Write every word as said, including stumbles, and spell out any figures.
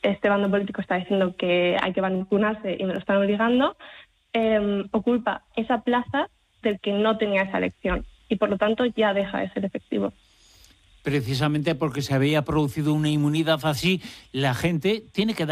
este bando político está diciendo que hay que vacunarse y me lo están obligando, eh, ocupa esa plaza del que no tenía esa elección y por lo tanto ya deja de ser efectivo. Precisamente porque se había producido una inmunidad así, la gente tiene que dar